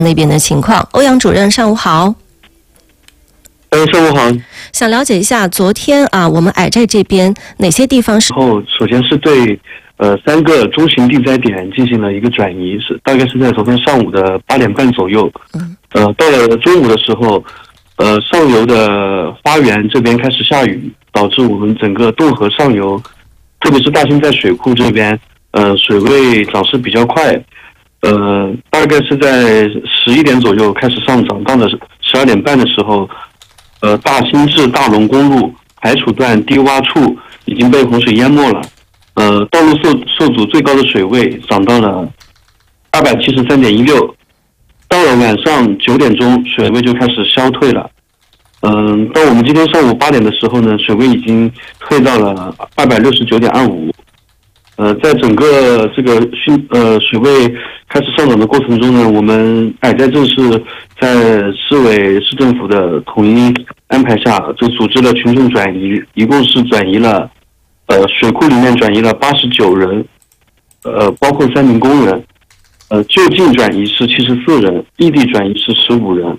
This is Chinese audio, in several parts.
那边的情况。欧阳主任，上午好。 上午好。 想了解一下，昨天我们矮寨这边哪些地方是？ 首先是对3个中型地灾点进行了一个转移，大概是在昨天上午的8点半左右。到了中午的时候，上游的花园这边开始下雨，导致我们整个洞河上游，特别是大兴寨水库这边，水位涨势比较快。大概是在11点左右开始上涨，到了12点半的时候，大兴至大龙公路排储段低洼处已经被洪水淹没了。道路受阻最高的水位涨到了273.16，到了晚上9点钟，水位就开始消退了。到我们今天上午8点的时候呢，水位已经退到了269.25。在整个这个水位开始上涨的过程中呢，我们矮寨镇是在市委市政府的统一安排下，就组织了群众转移，一共是转移了水库里面转移了89人，包括3名工人，就近转移是74人，异地转移是15人。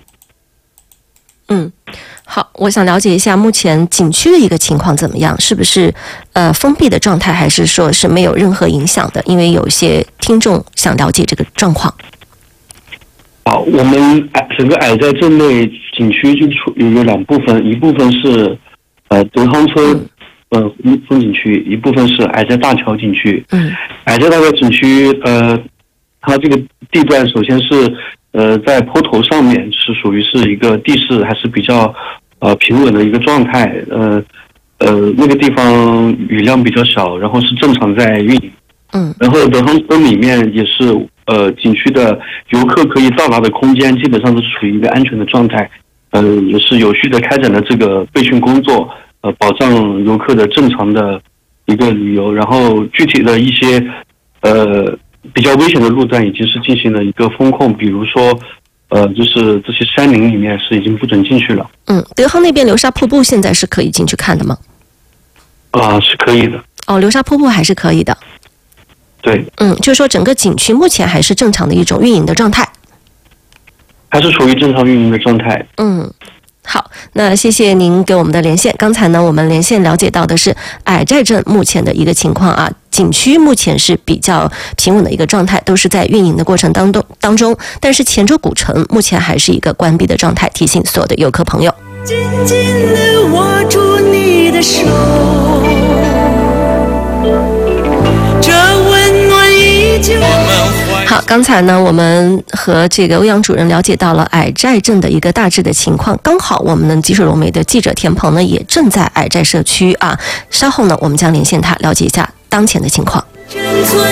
好，我想了解一下目前景区的一个情况怎么样？是不是封闭的状态，还是说是没有任何影响的？因为有些听众想了解这个状况。 好，我们整个矮寨镇内景区就有2部分，一部分是德夯村风景区，一部分是矮寨大桥景区。矮寨大桥景区它这个地段首先是在坡头上面，是属于是一个地势还是比较平稳的一个状态。那个地方雨量比较小，然后是正常在运营。然后德夯村里面也是景区的游客可以到达的空间基本上是处于一个安全的状态。也是有序的开展了这个备训工作，保障游客的正常的一个旅游。然后具体的一些比较危险的路段已经是进行了一个封控，比如说就是这些山林里面是已经不准进去了。 德夯那边流沙瀑布现在是可以进去看的吗？ 是可以的。 流沙瀑布还是可以的。 对。 就是说整个景区目前还是正常的一种运营的状态。 还是处于正常运营的状态。 好，那谢谢您给我们的连线。刚才呢，我们连线了解到的是矮寨镇目前的一个情况景区目前是比较平稳的一个状态，都是在运营的过程当中。但是黔州古城目前还是一个关闭的状态，提醒所有的游客朋友。 紧紧地握住你的手，这温暖依旧。 好，刚才呢，我们和这个欧阳主任了解到了矮寨镇的一个大致的情况。刚好我们的积水融媒的记者田鹏呢，也正在矮寨社区稍后呢，我们将连线他，了解一下当前的情况。 珍存